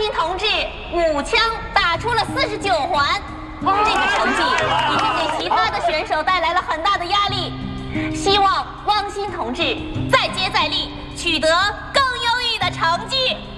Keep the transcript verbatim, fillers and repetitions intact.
鑫同志五枪打出了四十九环，这个成绩已经给其他的选手带来了很大的压力。希望汪鑫同志再接再厉，取得更优异的成绩。